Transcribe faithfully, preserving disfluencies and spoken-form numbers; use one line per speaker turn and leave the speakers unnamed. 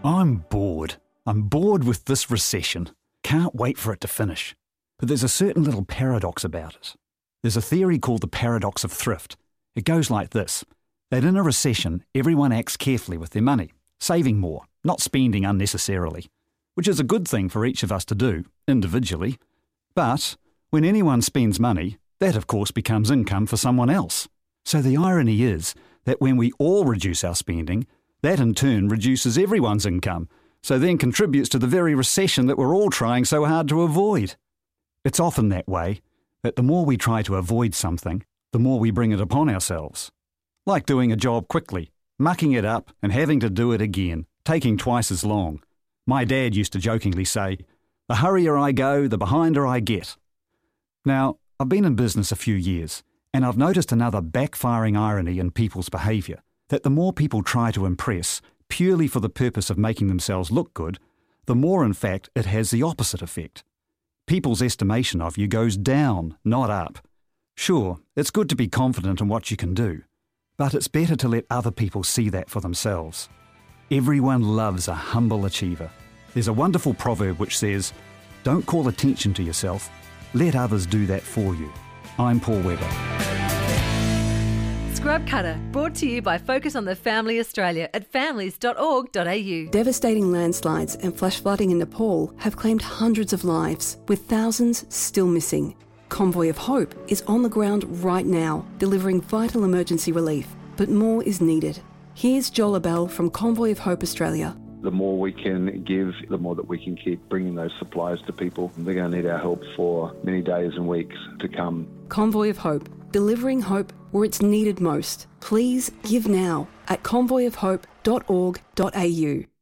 I'm bored. I'm bored with this recession. Can't wait for it to finish. But there's a certain little paradox about it. There's a theory called the paradox of thrift. It goes like this, that in a recession, everyone acts carefully with their money, saving more, not spending unnecessarily, which is a good thing for each of us to do, individually. But when anyone spends money, that of course becomes income for someone else. So the irony is that when we all reduce our spending, that in turn reduces everyone's income, so then contributes to the very recession that we're all trying so hard to avoid. It's often that way, that the more we try to avoid something, the more we bring it upon ourselves. Like doing a job quickly, mucking it up and having to do it again, taking twice as long. My dad used to jokingly say, "The hurrier I go, the behinder I get." Now, I've been in business a few years, and I've noticed another backfiring irony in people's behaviour, that the more people try to impress, purely for the purpose of making themselves look good, the more in fact it has the opposite effect. People's estimation of you goes down, not up. Sure, it's good to be confident in what you can do, but it's better to let other people see that for themselves. Everyone loves a humble achiever. There's a wonderful proverb which says, "Don't call attention to yourself, let others do that for you." I'm Paul Webber.
Scrub Cutter, brought to you by Focus on the Family Australia at families dot org dot a u.
Devastating landslides and flash flooding in Nepal have claimed hundreds of lives, with thousands still missing. Convoy of Hope is on the ground right now, delivering vital emergency relief, but more is needed. Here's Joel Abell from Convoy of Hope Australia.
The more we can give, the more that we can keep bringing those supplies to people. They're going to need our help for many days and weeks to come.
Convoy of Hope, delivering hope where it's needed most. Please give now at convoy of hope dot org dot a u.